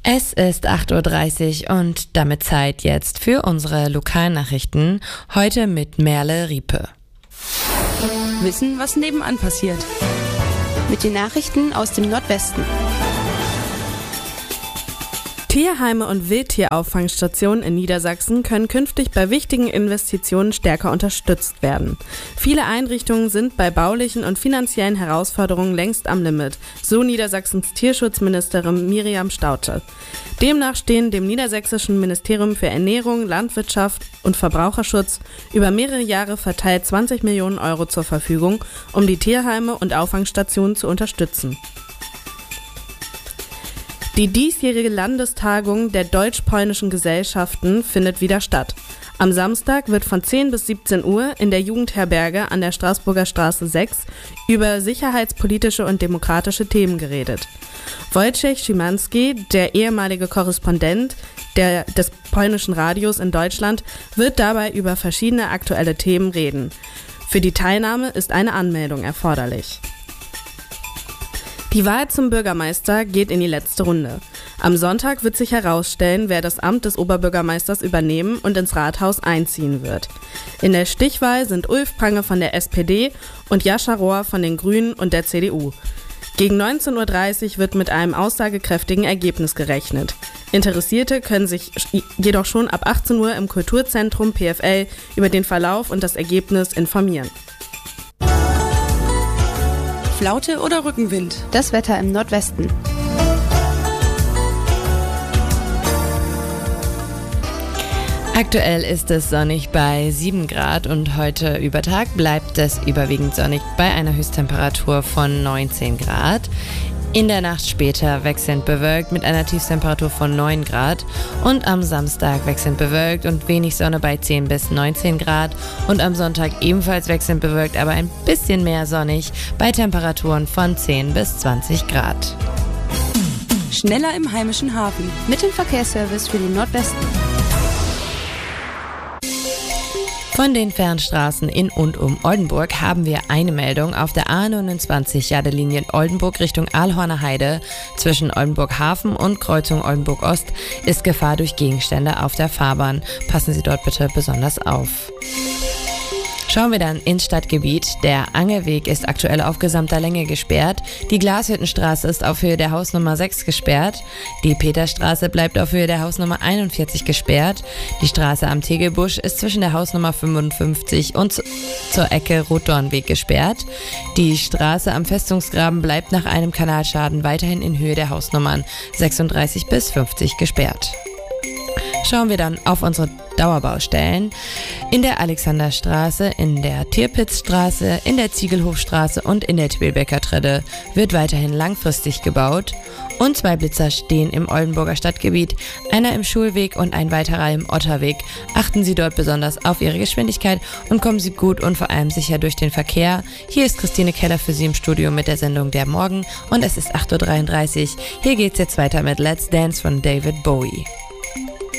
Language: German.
Es ist 8.30 Uhr und damit Zeit jetzt für unsere Lokalnachrichten, heute mit Merle Riepe. Wissen, was nebenan passiert. Mit den Nachrichten aus dem Nordwesten. Tierheime und Wildtierauffangstationen in Niedersachsen können künftig bei wichtigen Investitionen stärker unterstützt werden. Viele Einrichtungen sind bei baulichen und finanziellen Herausforderungen längst am Limit, so Niedersachsens Tierschutzministerin Miriam Staudte. Demnach stehen dem niedersächsischen Ministerium für Ernährung, Landwirtschaft und Verbraucherschutz über mehrere Jahre verteilt 20 Millionen Euro zur Verfügung, um die Tierheime und Auffangstationen zu unterstützen. Die diesjährige Landestagung der deutsch-polnischen Gesellschaften findet wieder statt. Am Samstag wird von 10 bis 17 Uhr in der Jugendherberge an der Straßburger Straße 6 über sicherheitspolitische und demokratische Themen geredet. Wojciech Szymanski, der ehemalige Korrespondent des polnischen Radios in Deutschland, wird dabei über verschiedene aktuelle Themen reden. Für die Teilnahme ist eine Anmeldung erforderlich. Die Wahl zum Bürgermeister geht in die letzte Runde. Am Sonntag wird sich herausstellen, wer das Amt des Oberbürgermeisters übernehmen und ins Rathaus einziehen wird. In der Stichwahl sind Ulf Prange von der SPD und Jascha Rohr von den Grünen und der CDU. Gegen 19.30 Uhr wird mit einem aussagekräftigen Ergebnis gerechnet. Interessierte können sich jedoch schon ab 18 Uhr im Kulturzentrum PFL über den Verlauf und das Ergebnis informieren. Flaute oder Rückenwind? Das Wetter im Nordwesten. Aktuell ist es sonnig bei 7 Grad und heute über Tag bleibt es überwiegend sonnig bei einer Höchsttemperatur von 19 Grad. In der Nacht später wechselnd bewölkt mit einer Tiefstemperatur von 9 Grad und am Samstag wechselnd bewölkt und wenig Sonne bei 10 bis 19 Grad und am Sonntag ebenfalls wechselnd bewölkt, aber ein bisschen mehr sonnig bei Temperaturen von 10 bis 20 Grad. Schneller im heimischen Hafen. Mit dem Verkehrsservice für den Nordwesten. Von den Fernstraßen in und um Oldenburg haben wir eine Meldung. Auf der A29 Jadelinie Oldenburg Richtung Aalhorner Heide zwischen Oldenburg Hafen und Kreuzung Oldenburg Ost ist Gefahr durch Gegenstände auf der Fahrbahn. Passen Sie dort bitte besonders auf. Schauen wir dann ins Stadtgebiet. Der Angelweg ist aktuell auf gesamter Länge gesperrt. Die Glashüttenstraße ist auf Höhe der Hausnummer 6 gesperrt. Die Peterstraße bleibt auf Höhe der Hausnummer 41 gesperrt. Die Straße am Tegelbusch ist zwischen der Hausnummer 55 und zur Ecke Rotdornweg gesperrt. Die Straße am Festungsgraben bleibt nach einem Kanalschaden weiterhin in Höhe der Hausnummern 36 bis 50 gesperrt. Schauen wir dann auf unsere Dauerbaustellen. In der Alexanderstraße, in der Tirpitzstraße, in der Ziegelhofstraße und in der Twilbecker Tredde wird weiterhin langfristig gebaut. Und 2 Blitzer stehen im Oldenburger Stadtgebiet, einer im Schulweg und ein weiterer im Otterweg. Achten Sie dort besonders auf Ihre Geschwindigkeit und kommen Sie gut und vor allem sicher durch den Verkehr. Hier ist Christine Keller für Sie im Studio mit der Sendung Der Morgen und es ist 8.33 Uhr. Hier geht's jetzt weiter mit Let's Dance von David Bowie.